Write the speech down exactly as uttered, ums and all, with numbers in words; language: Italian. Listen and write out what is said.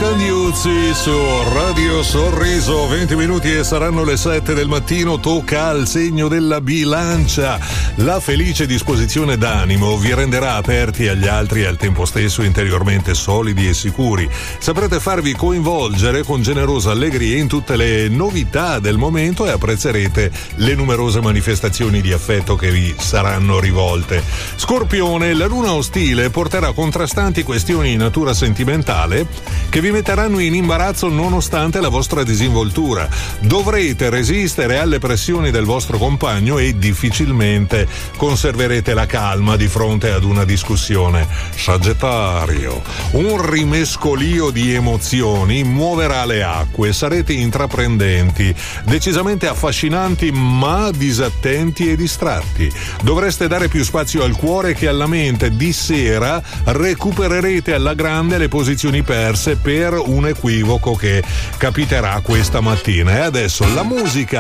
Scandiuzzi su Radio Sorriso. Venti minuti e saranno le sette del mattino. Tocca al segno della bilancia. La felice disposizione d'animo vi renderà aperti agli altri e al tempo stesso interiormente solidi e sicuri. Saprete farvi coinvolgere con generosa allegria in tutte le novità del momento e apprezzerete le numerose manifestazioni di affetto che vi saranno rivolte. Scorpione, la luna ostile porterà contrastanti questioni di natura sentimentale che vi metteranno in imbarazzo nonostante la vostra disinvoltura. Dovrete resistere alle pressioni del vostro compagno e difficilmente conserverete la calma di fronte ad una discussione. Sagittario, un rimescolio di emozioni muoverà le acque, sarete intraprendenti, decisamente affascinanti ma disattenti e distratti. Dovreste dare più spazio al cuore che alla mente. Di sera recupererete alla grande le posizioni perse per un equivoco che capiterà questa mattina. E adesso la musica